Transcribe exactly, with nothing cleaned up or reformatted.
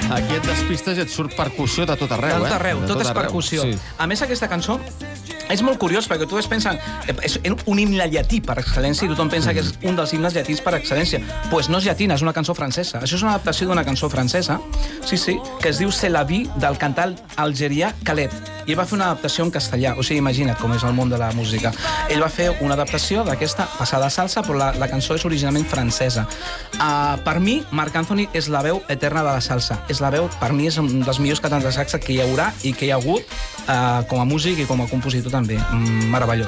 Aquí et despistes i et surt percussió de tot arreu, eh? De tot arreu, tot és percussió. A més, aquesta cançó és molt curiós, perquè tu ves pensant... És un himne llatí per excel·lència i tothom pensa que és un dels himnes llatins per excel·lència. Doncs pues no és llatina, és una cançó francesa. Això és una adaptació d'una cançó francesa, sí, sí, que es diu C'est la vie, del cantant algerià Khaled. I ell va fer una adaptació en castellà. O sigui, imagina't com és el món de la música. Ell va fer una adaptació d'aquesta passada salsa, però la, la cançó és originalment francesa. Uh, per mi, Marc Anthony és la veu eterna de la salsa. És la veu, per mi, és un dels millors cantants de salsa que hi haurà i que hi ha hagut uh, com a músic i com a compositor també. Mm, meravellós.